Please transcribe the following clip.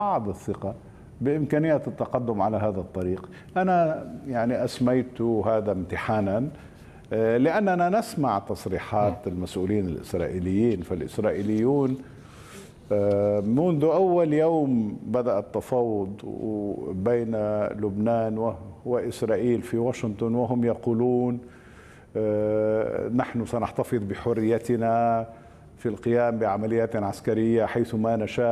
بعض الثقة بإمكانية التقدم على هذا الطريق. أنا يعني أسميت هذا امتحانا لأننا نسمع تصريحات المسؤولين الإسرائيليين، فالإسرائيليون منذ أول يوم بدأ التفاوض بين لبنان وإسرائيل في واشنطن وهم يقولون نحن سنحتفظ بحريتنا في القيام بعمليات عسكرية حيث ما نشاء.